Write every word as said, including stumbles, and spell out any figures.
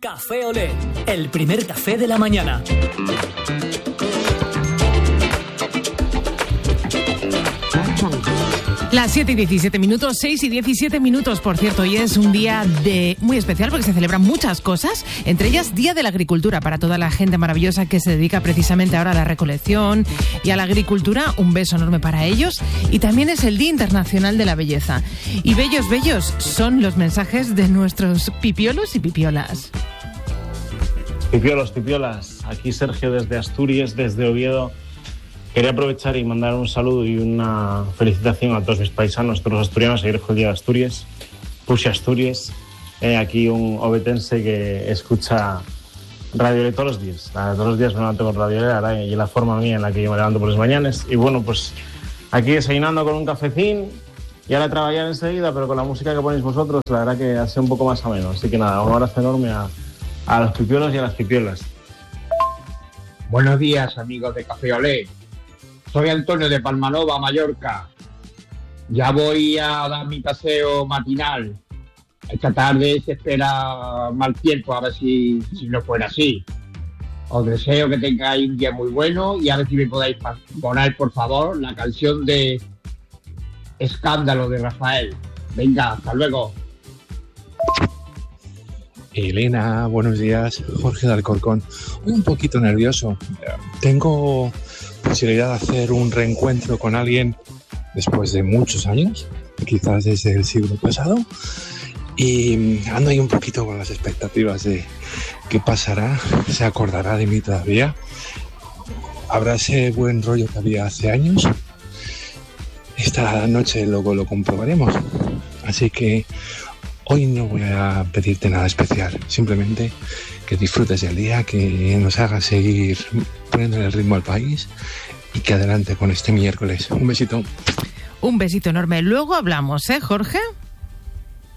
Café Olé, el primer café de la mañana. Las siete y diecisiete minutos, seis y diecisiete minutos, por cierto, y es un día de muy especial porque se celebran muchas cosas, entre ellas Día de la Agricultura, para toda la gente maravillosa que se dedica precisamente ahora a la recolección y a la agricultura. Un beso enorme para ellos. Y también es el Día Internacional de la Belleza. Y bellos, bellos son los mensajes de nuestros pipiolos y pipiolas. Pipiolos, pipiolas, aquí Sergio desde Asturias, desde Oviedo. Quería aprovechar y mandar un saludo y una felicitación a todos mis paisanos, todos los asturianos. Ayer fue el Día de Asturias, Puxe Asturias. Eh, aquí un obetense que escucha Radio Olé todos los días. Todos los días me levanto con Radio Olé, y la forma mía en la que yo me levanto por las mañanas. Y bueno, pues aquí desayunando con un cafecín y ahora trabajar enseguida, pero con la música que ponéis vosotros, la verdad que hace un poco más ameno. Así que nada, un abrazo enorme a, a los pipiolos y a las pipiolas. Buenos días, amigos de Café Olé. Soy Antonio de Palmanova, Mallorca. Ya voy a dar mi paseo matinal. Esta tarde se espera mal tiempo, a ver si, si no fuera así. Os deseo que tengáis un día muy bueno y a ver si me podéis poner, por favor, la canción de Escándalo de Rafael. Venga, hasta luego. Elena, buenos días. Jorge de Alcorcón. Hoy un poquito nervioso. Tengo posibilidad de hacer un reencuentro con alguien después de muchos años, quizás desde el siglo pasado, y ando ahí un poquito con las expectativas de qué pasará, se acordará de mí todavía, habrá ese buen rollo que había hace años. Esta noche luego lo comprobaremos, así que hoy no voy a pedirte nada especial, simplemente que disfrutes del día, que nos hagas seguir poniendo el ritmo al país y que adelante con este miércoles. Un besito. Un besito enorme. Luego hablamos, ¿eh, Jorge?